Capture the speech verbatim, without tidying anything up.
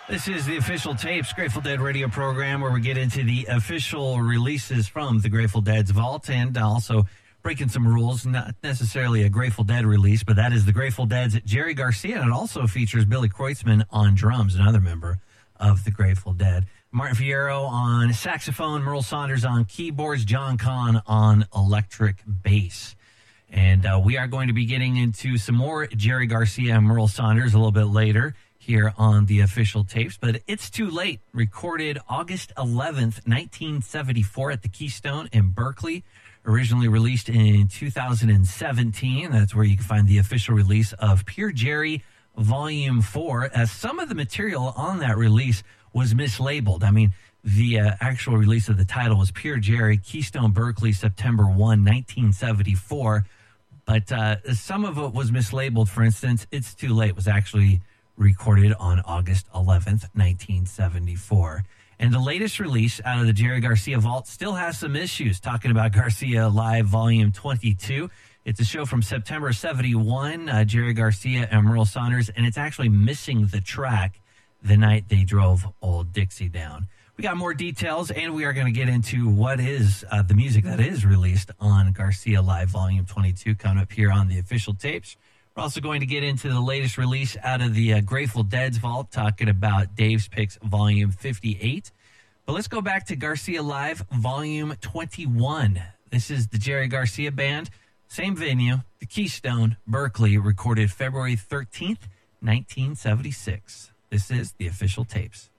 This is the Official Tapes Grateful Dead radio program where we get into the official releases from the Grateful Dead's vault and also breaking some rules, not necessarily a Grateful Dead release, but that is the Grateful Dead's Jerry Garcia, and it also features Billy Kreutzmann on drums, another member of the Grateful Dead. Martin Fierro on saxophone, Merle Saunders on keyboards, John Kahn on electric bass. And uh, we are going to be getting into some more Jerry Garcia and Merle Saunders a little bit later here on the Official Tapes, but It's Too Late, recorded August eleventh, nineteen seventy-four at the Keystone in Berkeley, originally released in two thousand seventeen. That's where you can find the official release of Pure Jerry Volume four, as some of the material on that release was mislabeled. I mean, the uh, actual release of the title was Pure Jerry, Keystone, Berkeley, September first, nineteen seventy-four, but uh, some of it was mislabeled. For instance, It's Too Late was actually recorded on August eleventh, nineteen seventy-four. And the latest release out of the Jerry Garcia vault still has some issues, talking about Garcia Live Volume twenty-two. It's a show from September seventy-one, uh, Jerry Garcia and Merle Saunders, and it's actually missing the track The Night They Drove Old Dixie Down. We got more details, and we are going to get into what is uh, the music that is released on Garcia Live Volume twenty-two coming up here on the Official Tapes. We're also going to get into the latest release out of the uh, Grateful Dead's vault, talking about Dave's Picks Volume fifty-eight. But let's go back to Garcia Live Volume twenty-one. This is the Jerry Garcia Band, same venue, the Keystone, Berkeley, recorded February thirteenth, nineteen seventy-six. This is the Official Tapes.